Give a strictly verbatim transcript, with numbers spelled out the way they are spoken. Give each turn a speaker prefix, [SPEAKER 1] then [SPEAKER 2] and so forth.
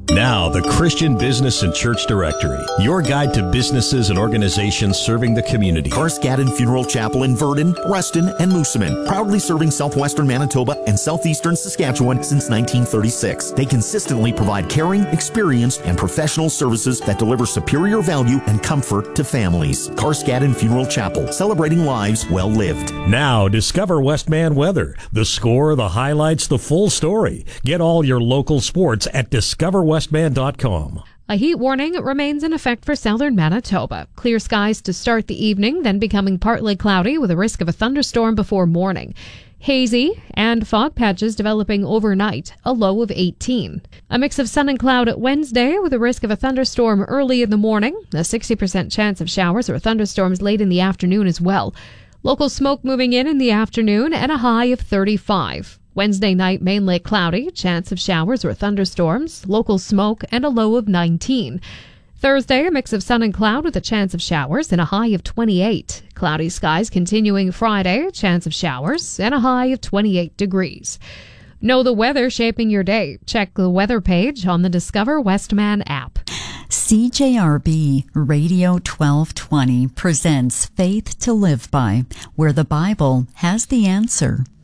[SPEAKER 1] Now, the Christian Business and Church Directory, your guide to businesses and organizations serving the community.
[SPEAKER 2] Carscadden Funeral Chapel in Virden, Reston, and Moosomin, proudly serving southwestern Manitoba and southeastern Saskatchewan since nineteen thirty-six. They consistently provide caring, experienced, and professional services that deliver superior value and comfort to families. Carscadden Funeral Chapel, celebrating lives well lived.
[SPEAKER 1] Now, discover Westman weather. The score, the highlights, the full story. Get all your local sports at discover westman dot com.
[SPEAKER 3] A heat warning remains in effect for southern Manitoba. Clear skies to start the evening, then becoming partly cloudy with a risk of a thunderstorm before morning. Hazy and fog patches developing overnight, a low of eighteen. A mix of sun and cloud at Wednesday with a risk of a thunderstorm early in the morning, a sixty percent chance of showers or thunderstorms late in the afternoon as well. Local smoke moving in in the afternoon and a high of thirty-five. Wednesday night, mainly cloudy, chance of showers or thunderstorms, local smoke, and a low of nineteen. Thursday, a mix of sun and cloud with a chance of showers and a high of twenty-eight. Cloudy skies continuing Friday, chance of showers, and a high of twenty-eight degrees. Know the weather shaping your day. Check the weather page on the Discover Westman app.
[SPEAKER 4] C J R B Radio twelve twenty presents Faith to Live By, where the Bible has the answer.